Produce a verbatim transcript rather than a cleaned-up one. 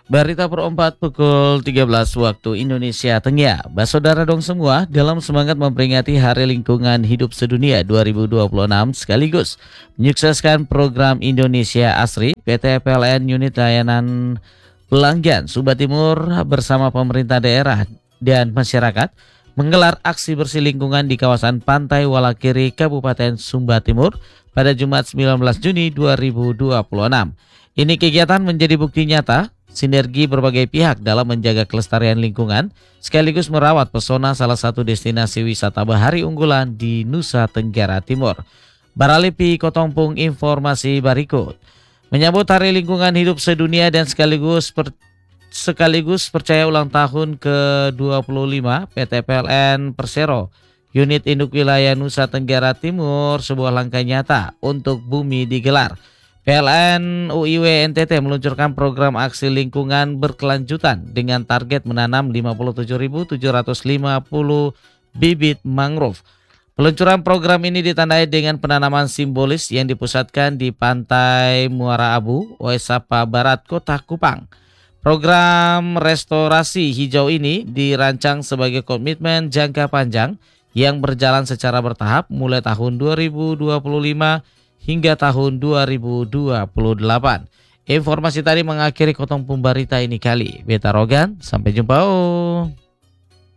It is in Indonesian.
Berita perempat pukul tiga belas waktu Indonesia Tengah. Saudara dong semua dalam semangat memperingati Hari Lingkungan Hidup Sedunia dua ribu dua puluh enam sekaligus menyukseskan program Indonesia Asri, P T P L N Unit Layanan Pelanggan Sumba Timur bersama pemerintah daerah dan masyarakat menggelar aksi bersih lingkungan di kawasan Pantai Walakiri, Kabupaten Sumba Timur pada Jumat sembilan belas Juni dua ribu dua puluh enam. Ini kegiatan menjadi bukti nyata sinergi berbagai pihak dalam menjaga kelestarian lingkungan sekaligus merawat pesona salah satu destinasi wisata bahari unggulan di Nusa Tenggara Timur. Baralipi Kotongpung informasi berikut. Menyambut Hari Lingkungan Hidup Sedunia dan sekaligus per, sekaligus percaya ulang tahun ke dua puluh lima P T P L N Persero Unit Induk Wilayah Nusa Tenggara Timur, sebuah langkah nyata untuk bumi digelar. P L N U I W N T T meluncurkan program aksi lingkungan berkelanjutan dengan target menanam lima puluh tujuh ribu tujuh ratus lima puluh bibit mangrove. Peluncuran program ini ditandai dengan penanaman simbolis yang dipusatkan di Pantai Muara Abu, Oesapa Barat, Kota Kupang. Program restorasi hijau ini dirancang sebagai komitmen jangka panjang yang berjalan secara bertahap mulai tahun dua ribu dua puluh lima hingga tahun dua ribu dua puluh delapan. Informasi tadi mengakhiri Kotongpung Barita ini kali. Beta Rogan, sampai jumpa. Oh.